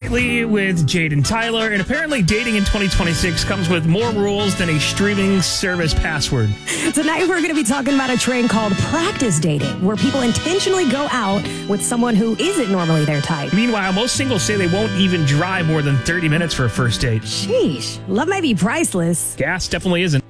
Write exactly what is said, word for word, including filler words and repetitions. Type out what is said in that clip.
lately with Jade and Tyler, and apparently dating in twenty twenty-six comes with more rules than a streaming service password. Tonight we're going to be talking about a trend called practice dating, where people intentionally go out with someone who isn't normally their type. Meanwhile, most singles say they won't even drive more than thirty minutes for a first date. Sheesh, love might be priceless. Gas definitely isn't.